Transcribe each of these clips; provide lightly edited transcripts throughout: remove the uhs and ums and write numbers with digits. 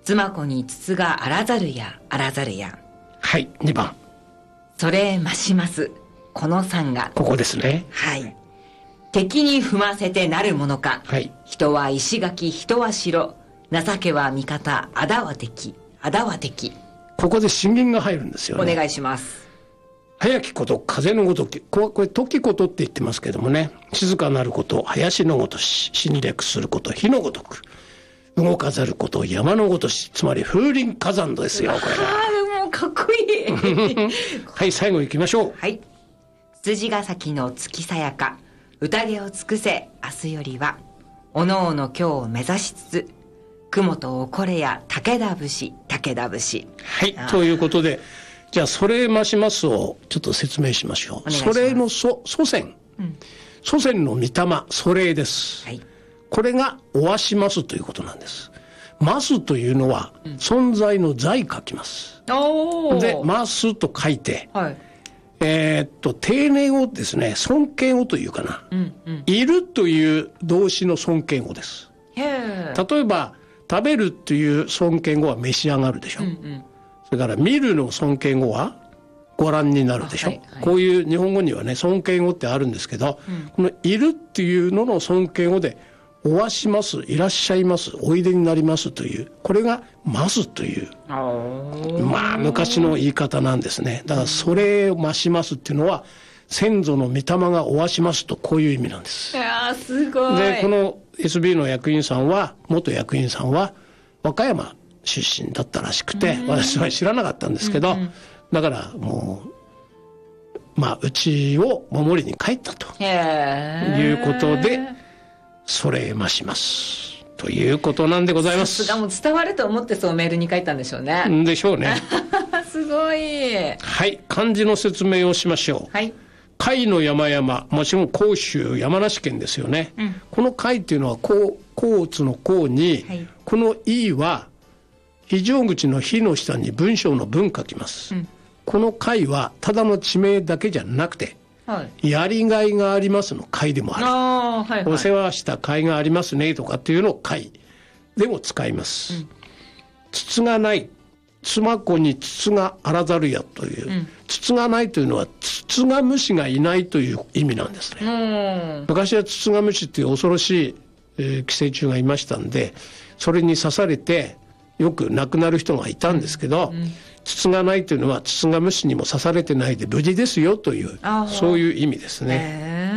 妻子に筒があらざるやあらざるや。 はい、2番。 それ増しますこの3が。 ここですね。 はい。敵に踏ませてなるものか。 はい。 人は石垣、人は城。情けは味方、仇は敵。仇は敵。 ここで信玄が入るんですよね。 お願いします。 早きこと風のごとき、これ時ことって言ってますけどもね、静かなること林のごとし、侵略すること火のごとく、動かざること山のごとし、つまり風林火山ですよ、これが。 もうかっこいい。 はい、最後行きましょう。 はい。筋ヶ崎の月さやか、宴を尽くせ明日よりは、おのおの今日を目指しつつ、雲とおこれや武田節、武田節。 はい、ということで、じゃあ、それ増しますをちょっと説明しましょう。それの祖先、祖先の御霊、それです。はい、これがおわしますということなんです。ますというのは、存在の在書きます。で、ますと書いて、はい、丁寧語ですね、尊敬語というかな、いるという動詞の尊敬語です。例えば、食べるという尊敬語は召し上がるでしょ。それから見るの尊敬語はご覧になるでしょ、はいはい、こういう日本語にはね尊敬語ってあるんですけど、このいるっていうのの尊敬語でおわします、いらっしゃいます、おいでになりますという、これがますというまあ昔の言い方なんですね。だからそれを増しますっていうのは先祖の御霊がおわしますと、こういう意味なんです。 いやすごい。 でこの SB の役員さんは、元役員さんは和歌山出身だったらしくて、私は知らなかったんですけど、だからもうまあうちを守りに帰ったということで、それ増しますということなんでございます。 さすがもう伝わると思ってそうメールに書いたんでしょうね。 でしょうね。 すごい。 はい、漢字の説明をしましょう。はい。甲斐の山々、もちろん甲州山梨県ですよね。この甲斐っていうのは甲乙の甲に、はい、この井は非常口の非の下に文章の文書きます、この会はただの地名だけじゃなくて、はい、やりがいがありますの会でもある。はいはい、お世話した会がありますねとかっていうのを会でも使います、筒がない妻子に筒があらざるやという、筒がないというのは筒が虫がいないという意味なんですね。昔は筒が虫っていう恐ろしい、寄生虫がいましたんで、それに刺されてよく亡くなる人がいたんですけど、筒がないというのは筒が虫にも刺されてないで無事ですよという、そういう意味ですね。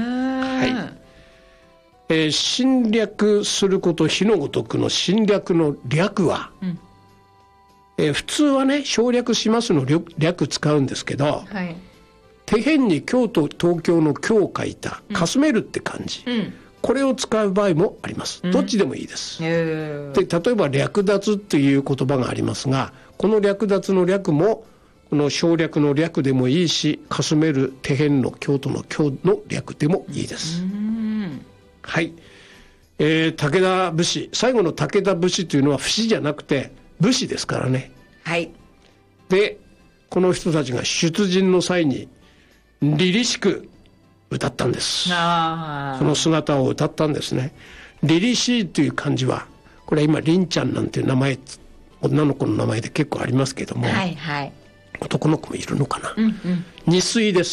はい。侵略すること火のごとくの侵略の略は、普通はね省略しますの略使うんですけど、はい、手辺に京都東京の京を書いたかすめるって漢字、これを使う場合もあります。どっちでもいいです。で、例えば略奪っていう言葉がありますが、この略奪の略もこの省略の略でもいいし、かすめる手辺の京都の京の略でもいいです。はい。武田節、最後の武田節というのは節じゃなくて武士ですからね。はい。で、この人たちが出陣の際に凛々しく歌ったんです。その姿を歌ったんですね。凛々しいという漢字は、これは今凛ちゃんなんていう名前、女の子の名前で結構ありますけども、はいはい、男の子もいるのかな。二水です、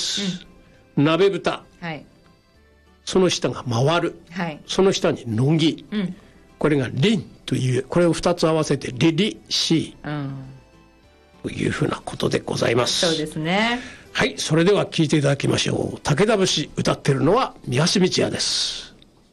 鍋蓋、はい、その下が回る、はい、その下に乃木、これが凛という、これを2つ合わせて凛々しい、というふうなことでございます。 そうですね。 はい、それでは聴いていただきましょう。武田節、歌ってるのは三橋道也です。